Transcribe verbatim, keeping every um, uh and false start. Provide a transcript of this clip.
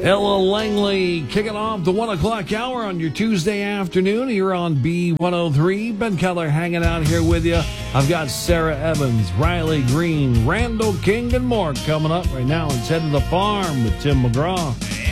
Ella Langley kicking off the one o'clock hour on your Tuesday afternoon here on B one oh three. Ben Keller hanging out here with you. I've got Sarah Evans, Riley Green, Randall King, and more coming up right now. Let's head to the farm with Tim McGraw.